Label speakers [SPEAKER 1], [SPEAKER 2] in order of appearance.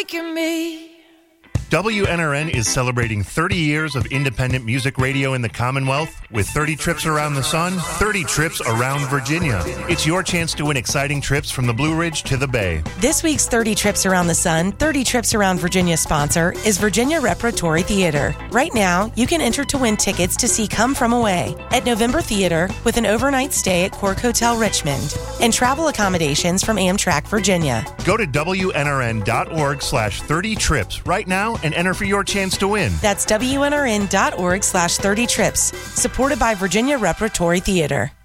[SPEAKER 1] breaking me.
[SPEAKER 2] WNRN is celebrating 30 years of independent music radio in the Commonwealth with 30 trips around the sun, 30 trips around Virginia. It's your chance to win exciting trips from the Blue Ridge to the Bay.
[SPEAKER 3] This week's 30 Trips Around the Sun, 30 Trips Around Virginia sponsor is Virginia Repertory Theater. Right now, you can enter to win tickets to see Come From Away at November Theater with an overnight stay at Cork Hotel Richmond and travel accommodations from Amtrak Virginia.
[SPEAKER 2] Go to WNRN.org/30 trips right now and enter for your chance to win.
[SPEAKER 3] That's WNRN.org/30 trips, supported by Virginia Repertory Theater.